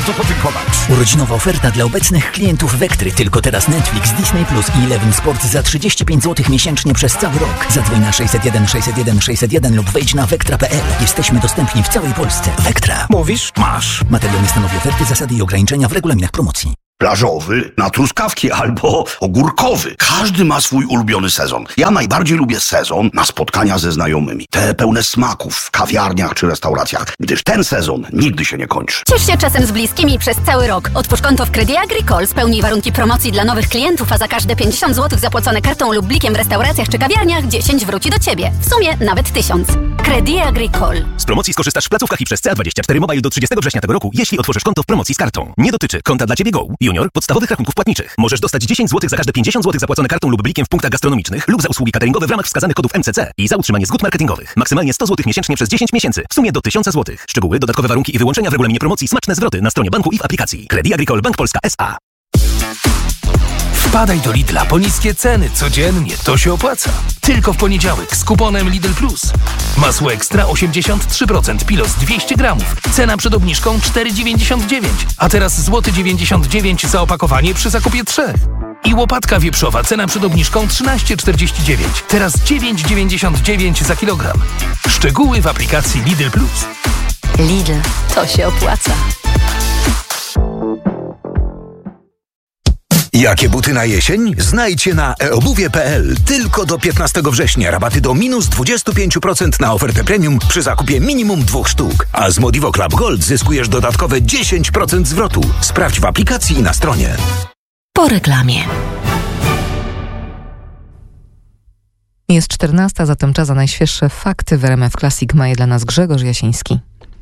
warto podziękować. Urodzinowa oferta dla obecnych klientów Vectry. Tylko teraz Netflix, Disney Plus i Eleven Sport za 35 zł miesięcznie przez cały rok. Zadzwoń na 601 601 601 lub wejdź na vectra.pl. Jesteśmy dostępni w całej Polsce. Vectra. Mówisz? Masz. Materiał nie stanowi oferty, zasady i ograniczenia w regulaminach promocji. Plażowy, na truskawki albo ogórkowy. Każdy ma swój ulubiony sezon. Ja najbardziej lubię sezon na spotkania ze znajomymi. Te pełne smaków w kawiarniach czy restauracjach, gdyż ten sezon nigdy się nie kończy. Ciesz się czasem z bliskimi przez cały rok. Otwórz konto w Crédit Agricole, spełnij warunki promocji dla nowych klientów, a za każde 50 zł zapłacone kartą lub blikiem w restauracjach czy kawiarniach 10 wróci do Ciebie. W sumie nawet 1000. Crédit Agricole. Z promocji skorzystasz w placówkach i przez CA24 Mobile do 30 września tego roku, jeśli otworzysz konto w promocji z kartą. Nie dotyczy konta dla Ciebie Go, Junior, podstawowych rachunków płatniczych. Możesz dostać 10 zł za każde 50 zł zapłacone kartą lub blikiem w punktach gastronomicznych lub za usługi cateringowe w ramach wskazanych kodów MCC i za utrzymanie zgód marketingowych. Maksymalnie 100 zł miesięcznie przez 10 miesięcy. W sumie do 1000 zł. Szczegóły, dodatkowe warunki i wyłączenia w regulaminie promocji, smaczne zwroty na stronie banku i w aplikacji. Crédit Agricole Bank Polska S.A. Wpadaj do Lidla po niskie ceny codziennie, to się opłaca. Tylko w poniedziałek z kuponem Lidl Plus. Masło ekstra 83%, pilos 200 gramów. Cena przed obniżką 4,99. A teraz złoty 99 za opakowanie przy zakupie 3. I łopatka wieprzowa, cena przed obniżką 13,49. Teraz 9,99 za kilogram. Szczegóły w aplikacji Lidl Plus. Lidl, to się opłaca. Jakie buty na jesień? Znajdźcie na eobuwie.pl. Tylko do 15 września rabaty do minus 25% na ofertę premium przy zakupie minimum 2 sztuk. A z Modivo Club Gold zyskujesz dodatkowe 10% zwrotu. Sprawdź w aplikacji i na stronie. Po reklamie. Jest 14, zatem czas na najświeższe fakty w RMF Classic. Ma je dla nas Grzegorz Jasiński.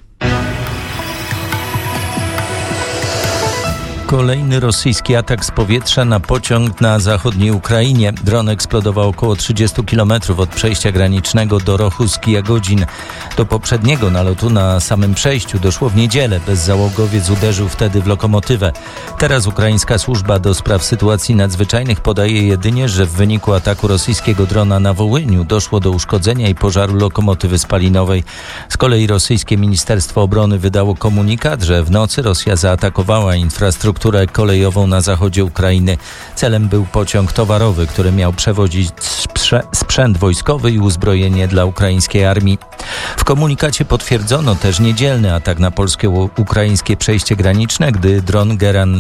Kolejny rosyjski atak z powietrza na pociąg na zachodniej Ukrainie. Dron eksplodował około 30 km od przejścia granicznego do Rochuski-Jagodzin. Do poprzedniego nalotu na samym przejściu doszło w niedzielę. Bezzałogowiec uderzył wtedy w lokomotywę. Teraz ukraińska służba do spraw sytuacji nadzwyczajnych podaje jedynie, że w wyniku ataku rosyjskiego drona na Wołyniu doszło do uszkodzenia i pożaru lokomotywy spalinowej. Z kolei rosyjskie Ministerstwo Obrony wydało komunikat, że w nocy Rosja zaatakowała infrastrukturę kolejową na zachodzie Ukrainy. Celem był pociąg towarowy, który miał przewozić sprzęt wojskowy i uzbrojenie dla ukraińskiej armii. W komunikacie potwierdzono też niedzielny atak na polsko-ukraińskie przejście graniczne, gdy dron Geran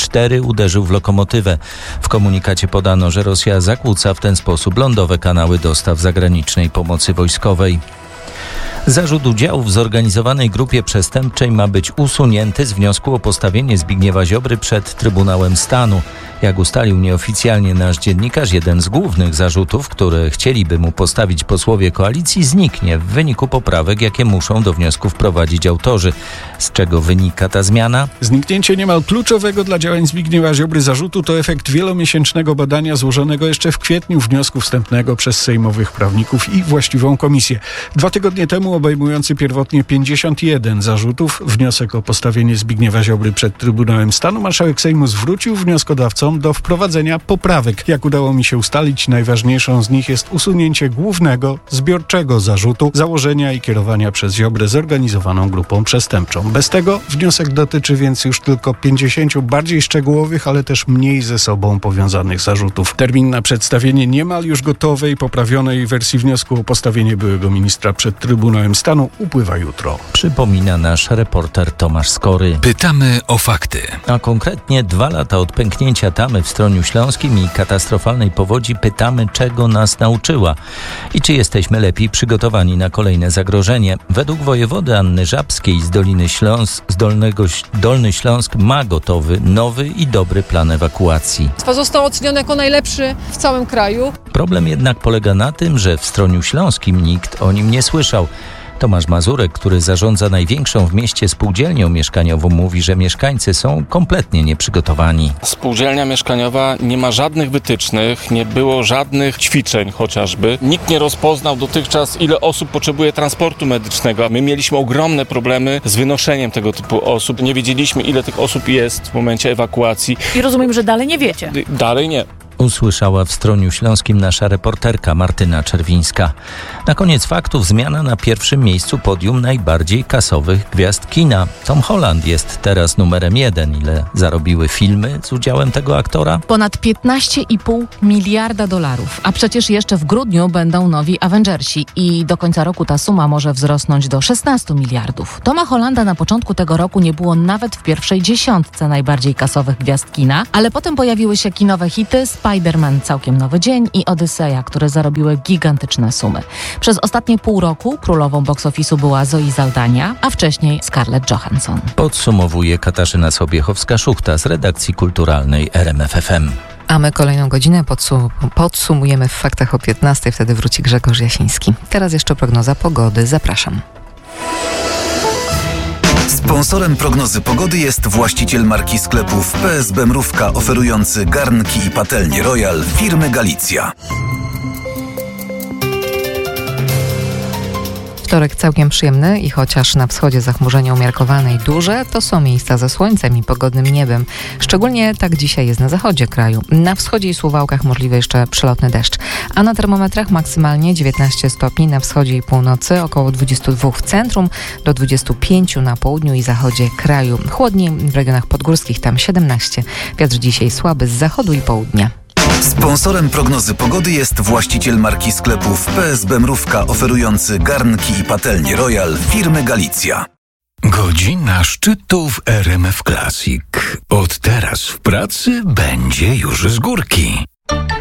4 uderzył w lokomotywę. W komunikacie podano, że Rosja zakłóca w ten sposób lądowe kanały dostaw zagranicznej pomocy wojskowej. Zarzut udziału w zorganizowanej grupie przestępczej ma być usunięty z wniosku o postawienie Zbigniewa Ziobry przed Trybunałem Stanu. Jak ustalił nieoficjalnie nasz dziennikarz, jeden z głównych zarzutów, które chcieliby mu postawić posłowie koalicji, zniknie w wyniku poprawek, jakie muszą do wniosku wprowadzić autorzy. Z czego wynika ta zmiana? Zniknięcie niemal kluczowego dla działań Zbigniewa Ziobry zarzutu to efekt wielomiesięcznego badania złożonego jeszcze w kwietniu wniosku wstępnego przez sejmowych prawników i właściwą komisję. 2 tygodnie temu obejmujący pierwotnie 51 zarzutów wniosek o postawienie Zbigniewa Ziobry przed Trybunałem Stanu marszałek Sejmu zwrócił wnioskodawcom do wprowadzenia poprawek. Jak udało mi się ustalić, najważniejszą z nich jest usunięcie głównego, zbiorczego zarzutu założenia i kierowania przez Ziobrę zorganizowaną grupą przestępczą. Bez tego wniosek dotyczy więc już tylko 50 bardziej szczegółowych, ale też mniej ze sobą powiązanych zarzutów. Termin na przedstawienie niemal już gotowej, poprawionej wersji wniosku o postawienie byłego ministra przed Trybunałem Stanu upływa jutro. Przypomina nasz reporter Tomasz Skory. Pytamy o fakty. A konkretnie 2 lata od pęknięcia tamy w Stroniu Śląskim i katastrofalnej powodzi pytamy, czego nas nauczyła i czy jesteśmy lepiej przygotowani na kolejne zagrożenie. Według wojewody Anny Żabskiej z Dolny Śląsk ma gotowy, nowy i dobry plan ewakuacji. Został oceniony jako najlepszy w całym kraju. Problem jednak polega na tym, że w Stroniu Śląskim nikt o nim nie słyszał. Tomasz Mazurek, który zarządza największą w mieście spółdzielnią mieszkaniową, mówi, że mieszkańcy są kompletnie nieprzygotowani. Spółdzielnia mieszkaniowa nie ma żadnych wytycznych, nie było żadnych ćwiczeń chociażby. Nikt nie rozpoznał dotychczas, ile osób potrzebuje transportu medycznego, a my mieliśmy ogromne problemy z wynoszeniem tego typu osób. Nie wiedzieliśmy, ile tych osób jest w momencie ewakuacji. I rozumiem, że dalej nie wiecie. Dalej nie. usłyszała w Stroniu Śląskim nasza reporterka Martyna Czerwińska. Na koniec faktów zmiana na pierwszym miejscu podium najbardziej kasowych gwiazd kina. Tom Holland jest teraz numerem 1. Ile zarobiły filmy z udziałem tego aktora? Ponad 15,5 miliarda dolarów. A przecież jeszcze w grudniu będą nowi Avengersi i do końca roku ta suma może wzrosnąć do 16 miliardów. Toma Hollanda na początku tego roku nie było nawet w pierwszej dziesiątce najbardziej kasowych gwiazd kina, ale potem pojawiły się kinowe hity Spider-Man Całkiem Nowy Dzień i Odyseja, które zarobiły gigantyczne sumy. Przez ostatnie pół roku królową box office'u była Zoe Saldana, a wcześniej Scarlett Johansson. Podsumowuje Katarzyna Sobiechowska-Szuchta z redakcji kulturalnej RMF FM. A my kolejną godzinę podsumujemy w faktach o 15. Wtedy wróci Grzegorz Jasiński. Teraz jeszcze prognoza pogody. Zapraszam. Sponsorem prognozy pogody jest właściciel marki sklepów PSB Mrówka, oferujący garnki i patelnie Royal firmy Galicja. Wtorek całkiem przyjemny i chociaż na wschodzie zachmurzenia umiarkowane i duże, to są miejsca ze słońcem i pogodnym niebem. Szczególnie tak dzisiaj jest na zachodzie kraju. Na wschodzie i Suwałkach możliwy jeszcze przelotny deszcz. A na termometrach maksymalnie 19 stopni na wschodzie i północy, około 22 w centrum, do 25 na południu i zachodzie kraju. Chłodniej w regionach podgórskich, tam 17. Wiatr dzisiaj słaby z zachodu i południa. Sponsorem prognozy pogody jest właściciel marki sklepów PSB Mrówka, oferujący garnki i patelnie Royal firmy Galicja. Godzina szczytu w RMF Classic. Od teraz w pracy będzie już z górki.